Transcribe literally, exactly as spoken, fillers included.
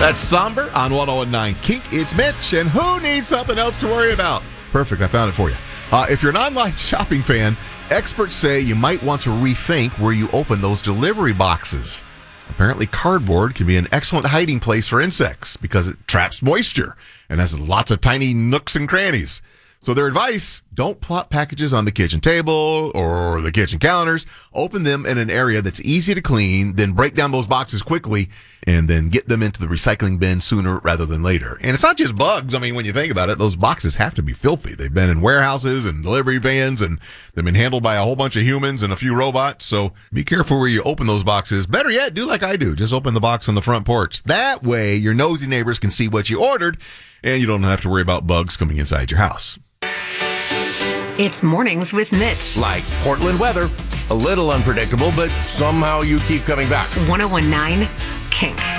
That's Somber on one oh one nine Kink. It's Mitch, and who needs something else to worry about? Perfect, I found it for you. Uh, if you're an online shopping fan, experts say you might want to rethink where you open those delivery boxes. Apparently, cardboard can be an excellent hiding place for insects because it traps moisture and has lots of tiny nooks and crannies. So their advice, don't plop packages on the kitchen table or the kitchen counters. Open them in an area that's easy to clean, then break down those boxes quickly, and then get them into the recycling bin sooner rather than later. And it's not just bugs. I mean, when you think about it, those boxes have to be filthy. They've been in warehouses and delivery vans, and they've been handled by a whole bunch of humans and a few robots. So be careful where you open those boxes. Better yet, do like I do. Just open the box on the front porch. That way, your nosy neighbors can see what you ordered, and you don't have to worry about bugs coming inside your house. It's Mornings with Mitch. Like Portland weather, a little unpredictable, but somehow you keep coming back. one oh one nine Kink.